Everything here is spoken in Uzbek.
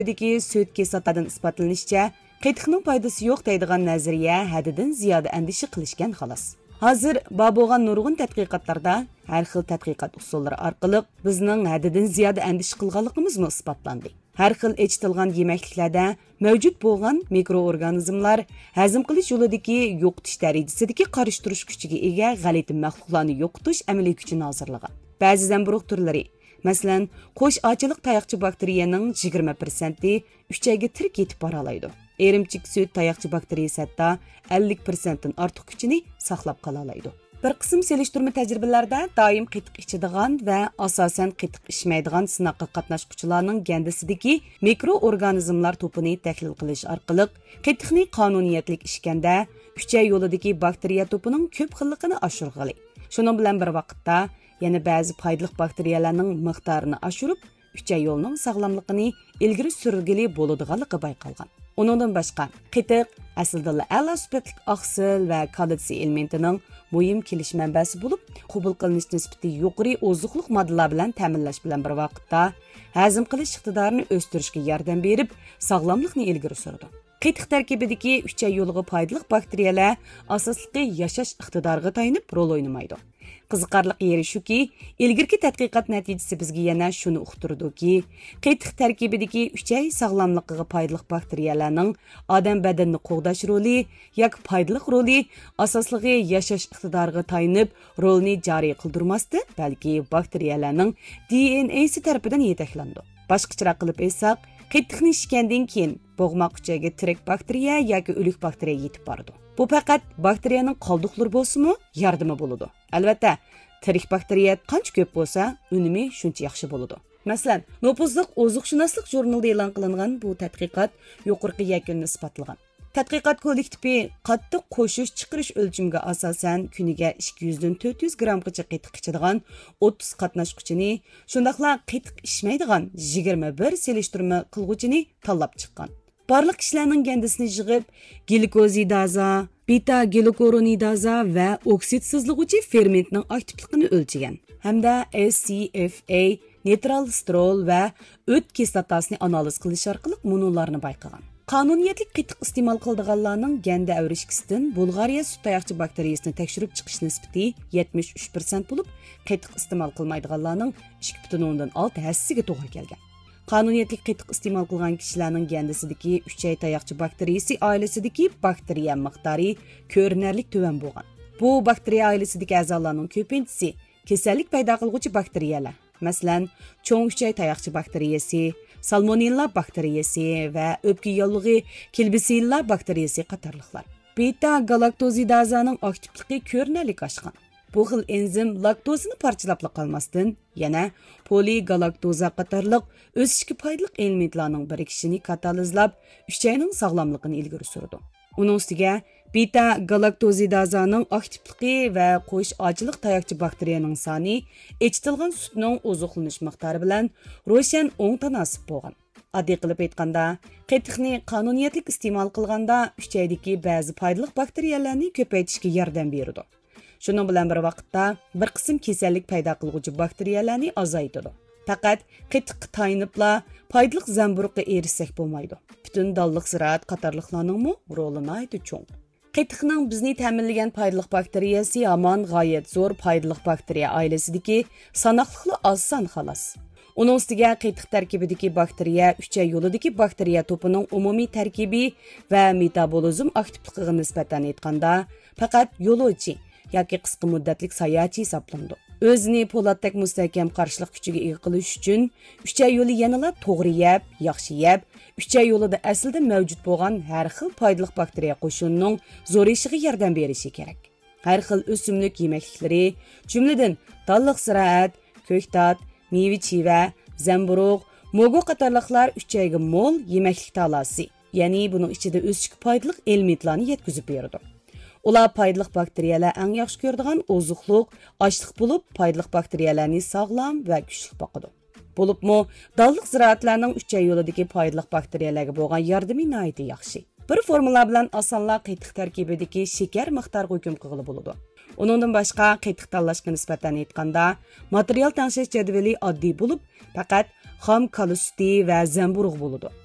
Deki süt kislotadan isbotlanishicha, qetiqning foydasi yo'q deydigan nazariya haddidan ziyoda andisha qilishgan xolos. Hozir bo'lgan nurg'un tadqiqotlarda har xil tadqiqot usullari orqali bizning haddidan ziyoda andisha qilganligimiz isbotlandi. Har xil echitilgan yemekliklarda mavjud bo'lgan mikroorganizmlar hazm qilish yo'lidagi yo'qotish darajasidagi qarishtirish kuchiga ega g'alati maxluqlarni yo'qotish amaliy kuchini hozirlagan. Ba'zi zamburug' turlari, masalan, qo'sh ochiliq tayoqchi bakteriyaning 20% 3 oyga tirik yetib bora oladi. Erimchik süt tayoqchi bakteriyasi hatto 50% dan ortiq kuchini saqlab qola oladi. Bir qism selishtirma tajribalarda doim qetiq ichadigan va asosan qetiq ichmaydigan sinoqqa qatnashuvchilarning gandisidagi mikroorganizmlar to'pini tahlil qilish orqali qetiqni qonuniyatlik ichganda 3 oy yo'lidagi bakteriya to'pining ko'p xilligini oshirg'ili. Shuning bilan bir vaqtda yana ba'zi foydali bakteriyalarning miqdorini oshirib 3 oy yo'lning sog'lomligini ilgari surgili bo'ladiganligi bayqalgan. Onundan başqa, qetiq aslida a'lo sifatli oqsil va kalsiy elementining muhim kelish manbasi bo'lib, qabul qilinish nisbati yuqori ozuqliq moddalar bilan ta'minlash bilan bir vaqtda hazm qilish iqtidorini o'stirishga yordam berib, sog'lomlikni ilgari suradi. Qetiq tarkibidagi 3 oy yo'liga foydali bakteriyalar asosliqi yashash iqtidoriga tayanib rol o'ynamaydi. Qiziqarli yeri shuki, ilgirki tadqiqot natijasi bizga yana shuni uqtirdiki, qetiq tarkibidagi 3 oy sog'lomligiga foydali bakteriyalarning odam badanini qo'g'dash roli yoki foydali roli asosligi yashash iqtidoriga tayanib rolni joriy qildirmasdi, balki bakteriyalarning DNAsi tarafidan yetaklandi. Boshqacharoq qilib aytsak, qetiqni ichgandan keyin bo'g'moqchaga tirik bakteriya yoki o'lik bakteriya yetib boradi. Bu faqat bakteriyaning qoldiqlari bo'lsa-mu, yordami bo'ladi. Albatta, tirik bakteriya qancha ko'p bo'lsa, unumi shuncha yaxshi bo'ladi. Masalan, Nopuzliq ozuqshunoslik jurnalida e'lon qilingan bu tadqiqot yuqorqi yakunni isbotlagan. Tadqiqot kollektivi qattiq qo'shish chiqarish o'lchimiga asosan kuniga 200 dan 400 grammgacha qetiq ichadigan 30 qatnashuvchini, shundaqla qetiq ichmaydigan 21 selishtirma qilguvchini tanlab chiqqan. Barliq kishilarning gandisini yig'ib, glikozidaza, beta glukuronidaza va oksidsizlig'uvchi fermentning aktivligini o'lchagan. Hamda SCFA, nitralstrol va o't kislotasini analiz qilish orqali munolarni bayqagan. Qonuniyatli qetiq iste'mol qiladiganlarning ganda avrishkisidan Bulgariya sut tayoqchi bakteriyasini tekshirib chiqish nisbati 73% bo'lib, qetiq iste'mol qilmaydiganlarning 2,6%ga to'g'ri kelgan. Qonuniyatli qetiq iste'mol qilgan kishilarning gandisidagi 3 oy tayoqchi bakteriyasi oilasidagi bakteriya miqdori ko'rinarli tuvan bo'lgan. Bu bakteriya oilasidagi a'zolarning ko'pinchisi kasallik paydo qiluvchi bakteriyalar. Masalan, cho'ng 3 oy tayoqchi bakteriyasi, salmonella bakteriyasi va o'pka yo'llig'i kelbisilla bakteriyasi qatorliqlar. Beta galaktozidazaning aktivligi ko'rinarli oshgan. Bu xil enzim laktozani parchalab qolmasdan, yana poligalaktoza qatorliq o'sishga foydali elementlarning birikishini katalizlab, 3 oyning sog'lomligini ilgari surdi. Uning ustiga beta galaktozidazaning aktivligi va qo'sh ochiliq tayoqchi bakteriyaning soni echitilgan sutning ozuqlanish miqdori bilan ro'shan o'ng tanasib bo'lgan. Oddiy qilib aytganda, qetiqni qonuniyatli iste'mol qilganda 3 oydagi ba'zi foydali bakteriyalarni ko'paytirishga yordam beradi. Shuning bilan bir vaqtda bir qism kasallik paydo qiluvchi bakteriyalarni azaytadi. Faqat qetiqqa tayinibla foydali zamburug'ga erishsak bo'lmaydi. Butun dalliq ziroat qatorliqlarning roli nihoyat cho'ng. Qetiqning bizni ta'minlagan foydali bakteriyasi hamon g'oyat zo'r foydali bakteriya oilasidagi sanoqli oson xolos. Uning ustiga qetiq tarkibidagi bakteriya 3 oy yo'lidagi bakteriya to'pining umumiy tarkibi va metabolizm aktivligiga nisbatan aytganda faqat yo'lovchi yoki qisqa muddatlik sayohatchi hisoblanadi. O'zini po'latdek mustahkam qarshilik kuchiga ega qilish uchun 3 oy yo'li yanada to'g'ri yeb, yaxshi yeb, 3 oy yo'lida aslida mavjud bo'lgan har xil foydali bakteriya qo'shinining zo'rishiga yordam berishi kerak. Har xil o'simlik yemekliklari, jumladan dalliq ziroat, ko'ktat, meva-cheva, zamburug', mo'go qatorliqlar 3 oyga mo'l yemeklik talasi, ya'ni buning ichida o'sishga foydali elementlarni yetkazib beradi. Ular foydali bakteriyalar eng yaxshi ko'radigan ozuqliq, ochliq bo'lib, foydali bakteriyalarni sog'lom va kuchli boqadi. Bo'libmi, dalliq ziroatlarning 3 oy yo'lidagi foydali bakteriyalarga bo'lgan yordami nihoyat yaxshi. Bir formula bilan osonla qetiq tarkibidagi shakar miqdoriga hukm qilib bo'ladi. Uningdan boshqa qetiq tanlashga nisbatan aytganda, material tanlash jadvali oddiy bo'lib, faqat xom kala suti va zamburug' bo'ladi.